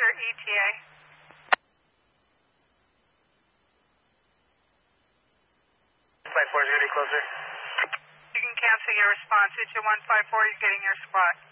ETA. 154 is going to be closer. You can cancel your response. It's your 154. You're getting your spot.